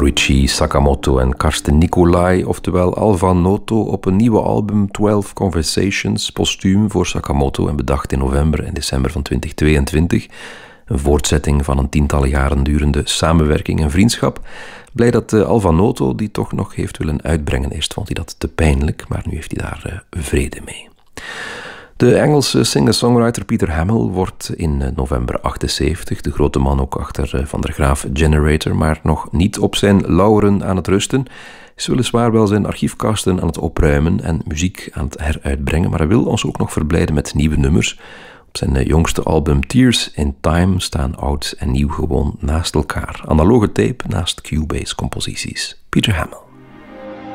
Ryuichi Sakamoto en Karsten Nicolai, oftewel Alva Noto, op een nieuwe album 12 Conversations, postuum voor Sakamoto en bedacht in november en december van 2022. Een voortzetting van een tientallen jaren durende samenwerking en vriendschap. Blij dat Alva Noto die toch nog heeft willen uitbrengen. Eerst vond hij dat te pijnlijk, maar nu heeft hij daar vrede mee. De Engelse singer-songwriter Peter Hamill wordt in november 78, de grote man ook achter Van der Graaf Generator, maar nog niet op zijn lauweren aan het rusten. Is weliswaar wel zijn archiefkasten aan het opruimen en muziek aan het heruitbrengen, maar hij wil ons ook nog verblijden met nieuwe nummers. Op zijn jongste album Tears in Time staan oud en nieuw gewoon naast elkaar. Analoge tape naast Cubase composities. Peter Hamill.